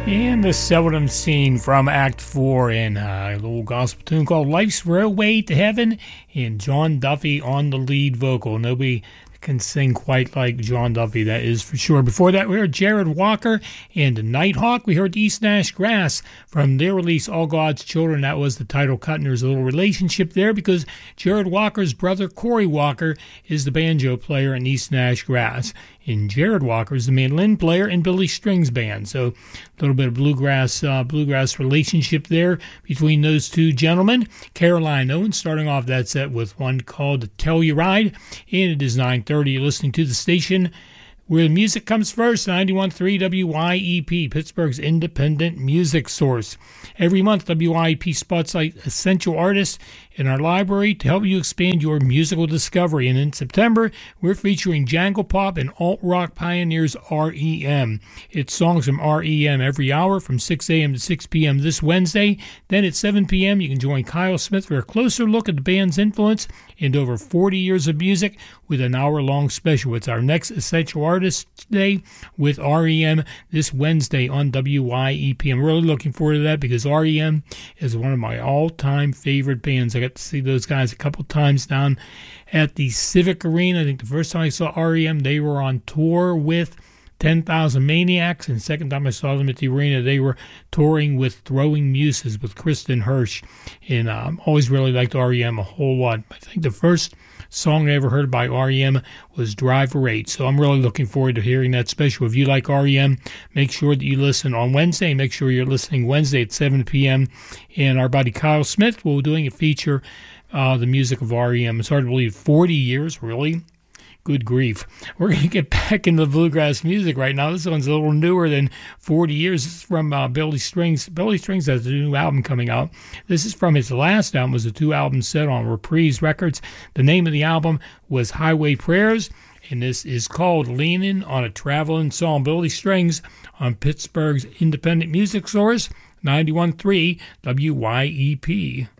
And the seldom seen from Act 4 in a little gospel tune called Life's Railway to Heaven, and John Duffy on the lead vocal. Nobody can sing quite like John Duffy, that is for sure. Before that, we heard Jared Walker and Nighthawk. We heard East Nash Grass from their release, All God's Children. That was the title cut, and there's a little relationship there because Jared Walker's brother, Corey Walker, is the banjo player in East Nash Grass. And Jared Walker is the mandolin player in Billy Strings Band. So a little bit of bluegrass relationship there between those two gentlemen. Caroline Owens starting off that set with one called Tell You Ride. And it is 9:30. You're listening to the station where the music comes first, 91.3 WYEP, Pittsburgh's independent music source. Every month, WYEP spotlights essential artists in our library to help you expand your musical discovery. And in September, we're featuring Jangle Pop and Alt Rock pioneers REM. It's songs from REM every hour from 6 a.m. to 6 p.m. this Wednesday. Then at 7 p.m., you can join Kyle Smith for a closer look at the band's influence and over 40 years of music with an hour-long special. It's our next Essential Artist Day with REM this Wednesday on WYEP. I'm really looking forward to that because REM is one of my all-time favorite bands. I got to see those guys a couple times down at the Civic Arena. I think the first time I saw REM, they were on tour with 10,000 Maniacs, and the second time I saw them at the arena, they were touring with Throwing Muses with Kristen Hirsch. And always really liked REM a whole lot. I think the first song I ever heard by REM was Driver 8. So I'm really looking forward to hearing that special. If you like REM, make sure that you listen on Wednesday. Make sure you're listening Wednesday at 7 p.m. And our buddy Kyle Smith will be doing a feature, the music of REM. It's hard to believe, 40 years, really? Good grief. We're going to get back into the bluegrass music right now. This one's a little newer than 40 years. This is from Billy Strings. Billy Strings has a new album coming out. This is from his last album. It was a 2-album set on Reprise Records. The name of the album was Highway Prayers, and this is called Leanin' on a Traveling Song. Billy Strings on Pittsburgh's independent music source, 91.3 WYEP.